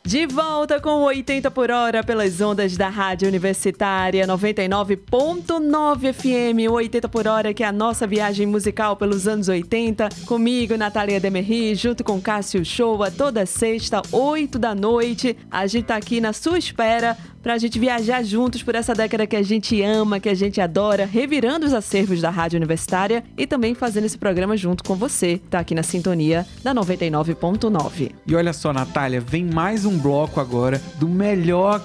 De volta com 80 por hora pelas ondas da Rádio Universitária 99.9 FM. 80 por hora, que é a nossa viagem musical pelos anos 80. Comigo, Natália Demerri, junto com Cássio Shoa, toda sexta, 8 da noite. A gente tá aqui na sua espera pra gente viajar juntos por essa década que a gente ama, que a gente adora, revirando os acervos da Rádio Universitária e também fazendo esse programa junto com você, tá aqui na sintonia da 99.9. E olha só, Natália, vem mais um bloco agora do melhor